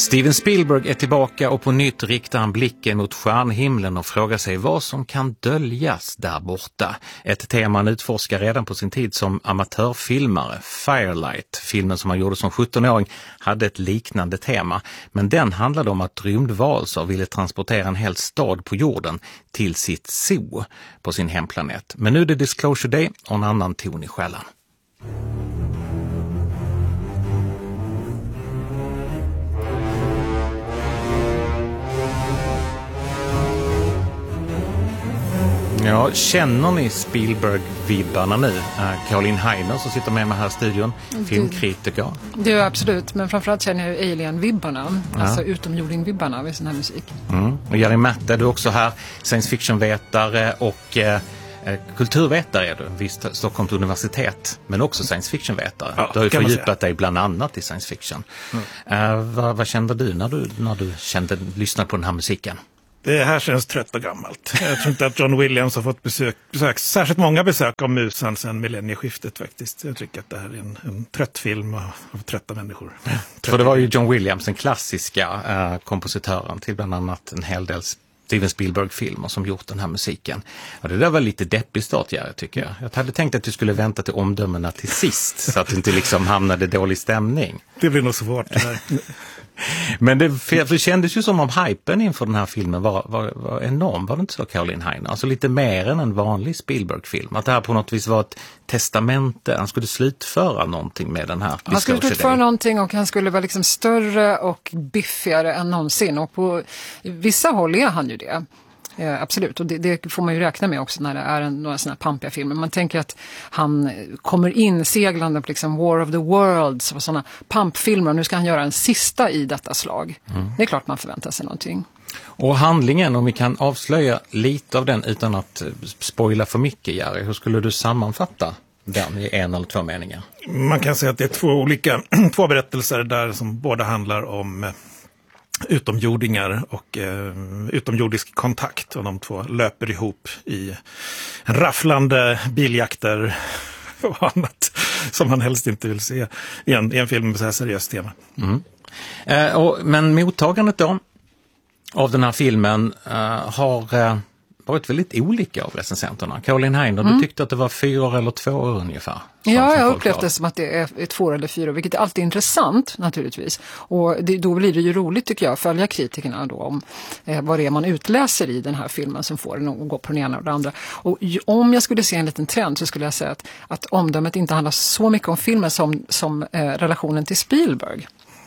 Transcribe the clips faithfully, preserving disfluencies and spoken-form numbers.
Steven Spielberg är tillbaka och på nytt riktar han blicken mot stjärnhimlen och frågar sig vad som kan döljas där borta. Ett tema han utforskar redan på sin tid som amatörfilmare. Firelight, filmen som han gjorde som sjuttonåring, hade ett liknande tema. Men den handlade om att rymdvarelser ville transportera en hel stad på jorden till sitt zoo på sin hemplanet. Men nu är det Disclosure Day och en annan ton i skällan. Ja, känner ni Spielberg-vibbarna nu? Uh, Caroline Heiner som sitter med mig här i studion, filmkritiker. Det är absolut, men framförallt känner jag Alien-vibbarna, ja. Alltså utomjording-vibbarna vid sån här musik. Mm. Och Jari Märta, du är också här, science fiction-vetare och eh, kulturvetare är du vid Stockholms universitet, men också science fiction-vetare. Ja, du har ju fördjupat dig bland annat i science fiction. Mm. Uh, vad, vad kände du när du, när du kände, lyssnade på den här musiken? Det här känns trött och gammalt. Jag tror inte att John Williams har fått besök, besök särskilt många besök av musen sedan millennieskiftet faktiskt. Jag tycker att det här är en, en trött film av, av trötta människor. Trött. För det var ju John Williams, den klassiska uh, kompositören till bland annat en hel del Steven Spielberg-filmer som gjort den här musiken. Och det där var lite deppig start, jag tycker jag. Jag hade tänkt att du skulle vänta till omdömena till sist så att du inte liksom hamnade dålig stämning. Det blir nog svårt det här. Men det, för det kändes ju som om hypen inför den här filmen var, var, var enorm, var det inte så, Caroline Heiner? Alltså lite mer än en vanlig Spielberg-film. Att det här på något vis var ett testamente. Han skulle slutföra någonting med den här. Han skulle slutföra någonting och han skulle vara liksom större och biffigare än någonsin. Och på vissa håll är han ju det. Eh, absolut, och det, det får man ju räkna med också när det är en, några sådana här pampiga filmer. Man tänker att han kommer in seglande på liksom War of the Worlds och sådana pampfilmer och nu ska han göra en sista i detta slag. Mm. Det är klart man förväntar sig någonting. Och handlingen, om vi kan avslöja lite av den utan att spoila för mycket, Jari, hur skulle du sammanfatta den i en eller två meningar? Man kan säga att det är två olika två berättelser där som båda handlar om utomjordingar och eh, utomjordisk kontakt, och de två löper ihop i rafflande biljakter och annat som man helst inte vill se i en, i en film med så här seriöst tema. Mm. Eh, och, men mottagandet då av den här filmen eh, har eh, varit väldigt olika av recensenterna. Caroline Heiner, mm. du tyckte att det var fyra år eller två år ungefär. Som, ja, som jag upplevde det som att det är två år eller fyra år, vilket är alltid intressant naturligtvis. Och det, då blir det ju roligt tycker jag att följa kritikerna då om eh, vad det är man utläser i den här filmen som får den att gå på den ena och den andra. Och om jag skulle se en liten trend så skulle jag säga att, att omdömet inte handlar så mycket om filmen som, som eh, relationen till Spielberg.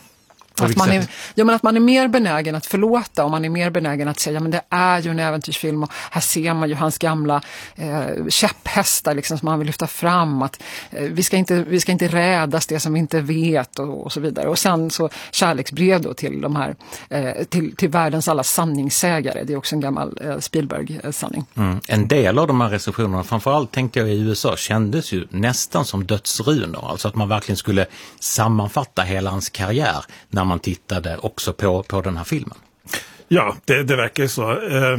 Att man, är, ja, men att man är mer benägen att förlåta och man är mer benägen att säga ja, men det är ju en äventyrsfilm och här ser man ju hans gamla eh, käpphästar liksom, som han vill lyfta fram att eh, vi, ska inte, vi ska inte rädas det som vi inte vet och, och så vidare. Och sen så kärleksbrev då till de här eh, till, till världens alla sanningssägare. Det är också en gammal eh, Spielberg-sanning. Mm. En del av de här recensionerna, framförallt tänkte jag i U S A, kändes ju nästan som dödsrunor. Alltså att man verkligen skulle sammanfatta hela hans karriär när man tittade också på, på den här filmen. Ja, det, det verkar ju så.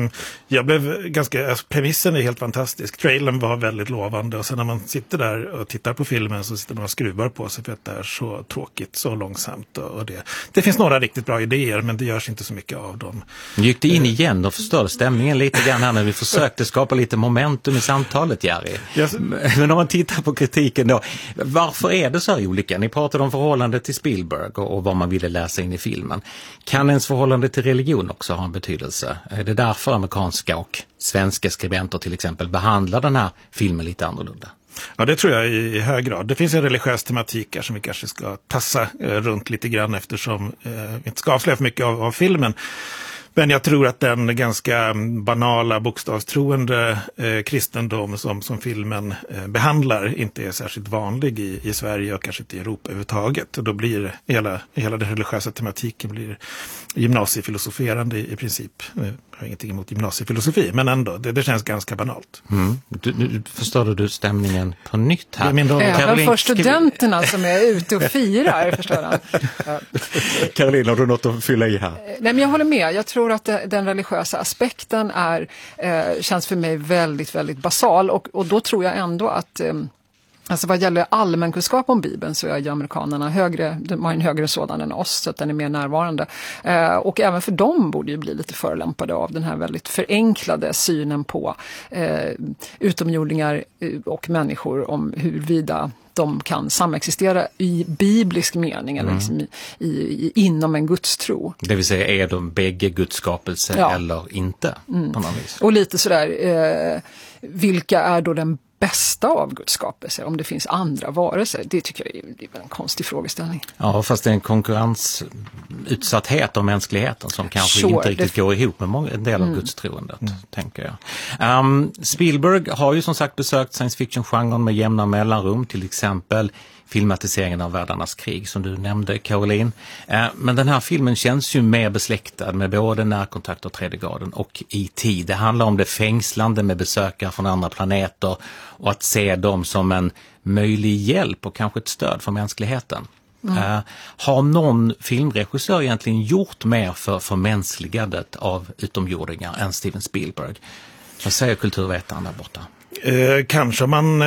Jag blev ganska, alltså, premissen är helt fantastisk. Trailern var väldigt lovande och sen när man sitter där och tittar på filmen så sitter man och skruvar på sig för att det är så tråkigt, så långsamt. Och det, det finns några riktigt bra idéer men det görs inte så mycket av dem. Gick det in igen och förstörde stämningen lite grann här när vi försökte skapa lite momentum i samtalet, Jari? Yes. Men om man tittar på kritiken då, varför är det så här olika? Ni pratade om förhållandet till Spielberg och, och vad man ville läsa in i filmen. Kan ens förhållande till religion också ha en betydelse? Är det därför amerikanska och svenska skribenter till exempel behandlar den här filmen lite annorlunda? Ja, det tror jag i, i hög grad. Det finns en religiös tematik här som vi kanske ska tassa eh, runt lite grann eftersom eh, vi inte ska avslöja för mycket av, av filmen. Men jag tror att den ganska banala, bokstavstroende eh, kristendom som, som filmen eh, behandlar inte är särskilt vanlig i, i Sverige och kanske inte i Europa överhuvudtaget. Och då blir hela, hela den religiösa tematiken blir gymnasiefilosoferande i, i princip. Jag har ingenting emot gymnasiefilosofi, men ändå, det, det känns ganska banalt. Mm. Du, du, förstår du stämningen på nytt här? Även för studenterna som är ute och firar, förstår han. Ja. Caroline, har du något att fylla i här? Nej, men jag håller med. Jag tror att den religiösa aspekten är, eh, känns för mig väldigt, väldigt basal. Och, och då tror jag ändå att... Eh, Alltså vad gäller allmänkunskap om Bibeln så är ju amerikanerna högre, de har en högre sådan än oss, så att den är mer närvarande. Eh, och även för dem borde ju bli lite förolämpade av den här väldigt förenklade synen på eh, utomjordingar och människor, om huruvida de kan samexistera i biblisk mening eller mm. liksom i, i, inom en gudstro. Det vill säga, är de bägge gudskapelse ja. eller inte mm. på något vis? Och lite sådär, eh, vilka är då den bästa av gudskapelse, om det finns andra varelser? Det tycker jag är, det är en konstig frågeställning. Ja, fast det är en konkurrensutsatthet av mänskligheten som kanske sure, inte riktigt det... går ihop med många, en del av mm. gudstroendet, mm. tänker jag. Um, Spielberg har ju som sagt besökt science fiction-genren med jämna mellanrum, till exempel filmatiseringen av Världarnas krig som du nämnde, Caroline. Eh, men den här filmen känns ju mer besläktad med både Närkontakt och Tredje graden och E T. Det handlar om det fängslande med besökare från andra planeter och att se dem som en möjlig hjälp och kanske ett stöd för mänskligheten. Mm. Eh, har någon filmregissör egentligen gjort mer för förmänskligandet av utomjordingar än Steven Spielberg? Vad säger kulturvetaren där borta? Eh, kanske man